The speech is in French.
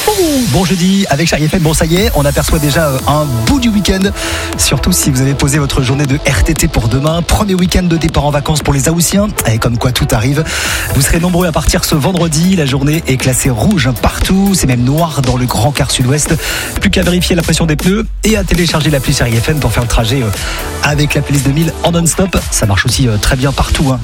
Bon jeudi avec Chérie FM. Bon, ça y est, on aperçoit déjà un bout du week-end. Surtout si vous avez posé votre journée de RTT pour demain. Premier week-end de départ en vacances pour les Haussiens. Et comme quoi tout arrive, vous serez nombreux à partir ce vendredi. La journée est classée rouge partout. C'est même noir dans le grand quart sud-ouest. Plus qu'à vérifier la pression des pneus et à télécharger l'appli Chérie FM pour faire le trajet avec la playlist 2000 en non-stop. Ça marche aussi très bien partout.